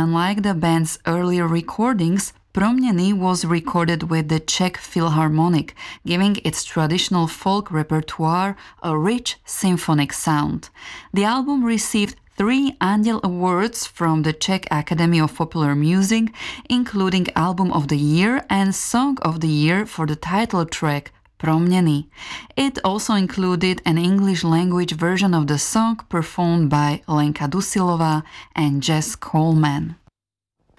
unlike the band's earlier recordings, Proměny was recorded with the Czech Philharmonic, giving its traditional folk repertoire a rich symphonic sound. The album received 3 Anděl Awards from the Czech Academy of Popular Music, including Album of the Year and Song of the Year for the title track Proměny. It also included an English-language version of the song performed by Lenka Dusilová and Jess Coleman.